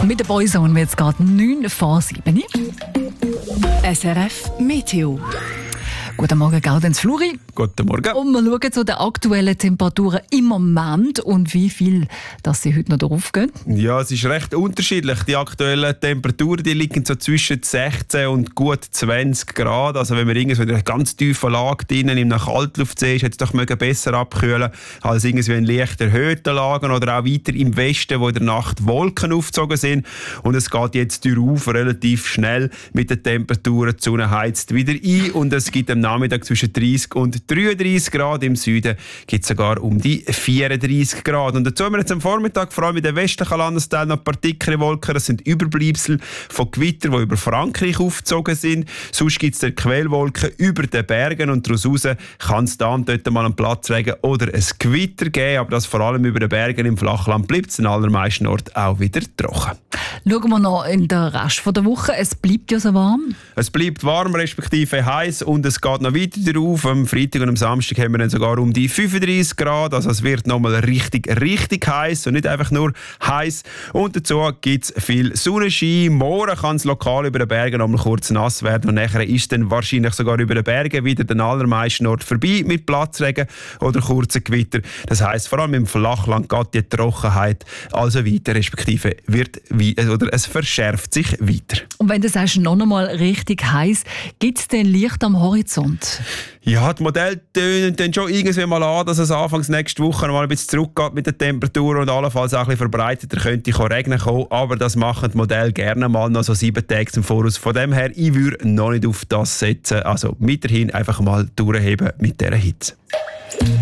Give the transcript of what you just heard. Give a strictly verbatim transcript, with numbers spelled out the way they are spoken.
Mit der Boyzone wird es gerade neun vor sieben. S R F Meteo. Guten Morgen, Gaudenz Fluri. Guten Morgen. Und wir schauen zu den aktuellen Temperaturen im Moment und wie viel dass sie heute noch drauf gehen. Ja, es ist recht unterschiedlich. Die aktuellen Temperaturen die liegen so zwischen sechzehn und gut zwanzig Grad. Also wenn man irgendwo in einer ganz tiefen Lage drinnen in einer Kaltluftsee ist, hätte es doch besser abkühlen als irgendwie in leicht erhöhten Lagen oder auch weiter im Westen, wo in der Nacht Wolken aufgezogen sind. Und es geht jetzt auf relativ schnell mit den Temperaturen. Die Sonne heizt wieder ein und es gibt am Nachmittag zwischen dreißig und dreiunddreißig Grad. Im Süden gibt es sogar um die vierunddreißig Grad. Und dazu haben wir jetzt am Vormittag vor allem in den westlichen Landesteilen noch Partikelwolken. Das sind Überbleibsel von Gewitter, die über Frankreich aufgezogen sind. Sonst gibt es Quellwolken über den Bergen und daraus heraus kann es da und dort mal einen Platzregen oder ein Gewitter geben. Aber das vor allem über den Bergen im Flachland bleibt es in allermeisten Orten auch wieder trocken. Schauen wir noch in den Rest der Woche. Es bleibt ja so warm. Es bleibt warm, respektive heiß und es geht noch weiter darauf. Am Freitag und am Samstag haben wir dann sogar um die fünfunddreißig Grad. Also es wird nochmal richtig, richtig heiß und nicht einfach nur heiß. Und dazu gibt es viel Sonnenschein. Morgen kann es lokal über den Bergen nochmal kurz nass werden und nachher ist es dann wahrscheinlich sogar über den Bergen wieder den allermeisten Orten vorbei mit Platzregen oder kurzen Gewitter. Das heisst, vor allem im Flachland geht die Trockenheit also weiter, respektive wird oder es verschärft sich weiter. Und wenn du sagst, noch einmal richtig heiß, gibt es denn Licht am Horizont? Ja, die Modelle tönen dann schon irgendwann mal an, dass es anfangs nächste Woche noch mal ein bisschen zurückgeht mit den Temperaturen und allenfalls auch ein bisschen verbreiteter könnte regnen kommen. Aber das machen die Modelle gerne mal noch so sieben Tage zum Voraus. Von dem her, ich würde noch nicht auf das setzen. Also weiterhin einfach mal durchheben mit dieser Hitze.